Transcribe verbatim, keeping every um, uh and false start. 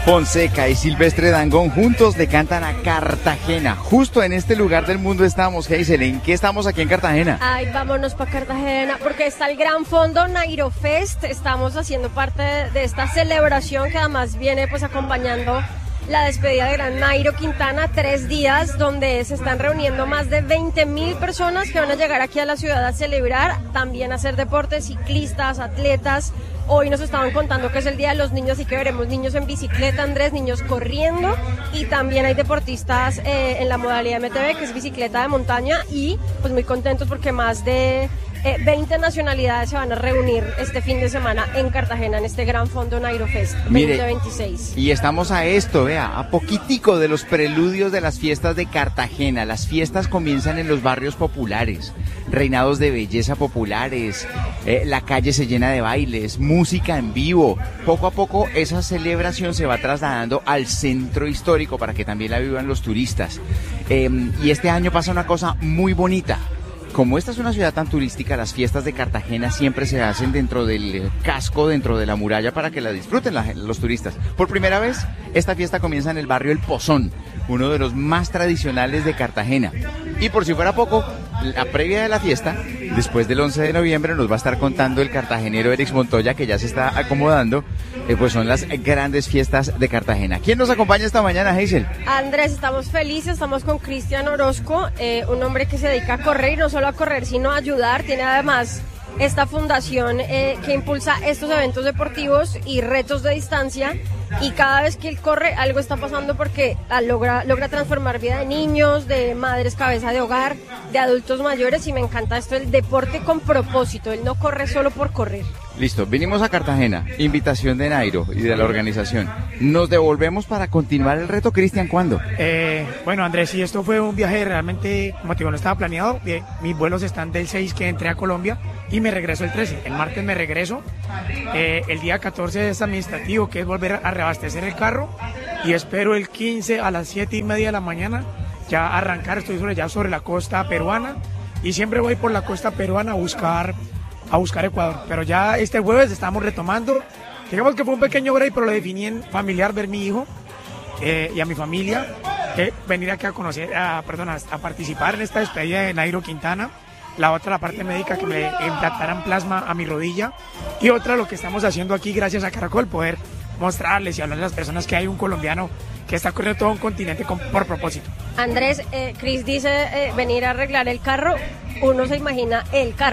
Fonseca y Silvestre Dangond juntos le cantan a Cartagena. Justo en este lugar del mundo estamos, Hazel. ¿En qué estamos aquí en Cartagena? Ay, vámonos para Cartagena, porque está el gran fondo Nairo Fest. Estamos haciendo parte de esta celebración que además viene pues acompañando la despedida de Gran Nairo Quintana, tres días donde se están reuniendo más de veinte mil personas que van a llegar aquí a la ciudad a celebrar, también a hacer deportes, ciclistas, atletas. Hoy nos estaban contando que es el Día de los Niños, así que veremos niños en bicicleta, Andrés, niños corriendo, y también hay deportistas eh, en la modalidad M T B, que es bicicleta de montaña, y pues muy contentos porque más de eh, veinte nacionalidades se van a reunir este fin de semana en Cartagena, en este gran fondo Nairo Fest Mire, veinte veintiséis. Y estamos a esto, vea, a poquitico de los preludios de las fiestas de Cartagena. Las fiestas comienzan en los barrios populares, reinados de belleza populares, eh, la calle se llena de bailes, música en vivo. Poco a poco esa celebración se va trasladando al centro histórico para que también la vivan los turistas. Eh, y este año pasa una cosa muy bonita. Como esta es una ciudad tan turística, las fiestas de Cartagena siempre se hacen dentro del casco, dentro de la muralla, para que la disfruten la, los turistas. Por primera vez, esta fiesta comienza en el barrio El Pozón, uno de los más tradicionales de Cartagena. Y por si fuera poco, la previa de la fiesta, después del once de noviembre, nos va a estar contando el cartagenero Erix Montoya, que ya se está acomodando, eh, pues son las grandes fiestas de Cartagena. ¿Quién nos acompaña esta mañana, Hazel? Andrés, estamos felices, estamos con Cristian Orozco, eh, un hombre que se dedica a correr, y no solo a correr, sino a ayudar. Tiene además esta fundación eh, que impulsa estos eventos deportivos y retos de distancia, y cada vez que él corre algo está pasando porque ah, logra, logra transformar vida de niños, de madres cabeza de hogar, de adultos mayores, y me encanta esto, el deporte con propósito. Él no corre solo por correr. Listo, vinimos a Cartagena, invitación de Nairo y de la organización. ¿Nos devolvemos para continuar el reto, Cristian? ¿Cuándo? Eh, bueno, Andrés, sí, esto fue un viaje realmente, como te digo, no estaba planeado. Bien, mis vuelos están del seis, que entré a Colombia, y me regreso el trece. El martes me regreso. Eh, el día catorce es administrativo, que es volver a reabastecer el carro, y espero el quince a las siete y media de la mañana ya arrancar. Estoy sobre, ya sobre la costa peruana, y siempre voy por la costa peruana a buscar a buscar Ecuador, pero ya este jueves estamos retomando. Digamos que fue un pequeño break, pero lo definí en familiar, ver mi hijo eh, y a mi familia, eh, venir aquí a conocer, a, perdón, a, a participar en esta despedida de Nairo Quintana. La otra, la parte médica, que me implantaran plasma a mi rodilla, y otra, lo que estamos haciendo aquí gracias a Caracol, poder mostrarles y hablar a las personas que hay un colombiano que está corriendo todo un continente con, por propósito. Andrés, eh, Chris dice eh, venir a arreglar el carro, uno se imagina el carro.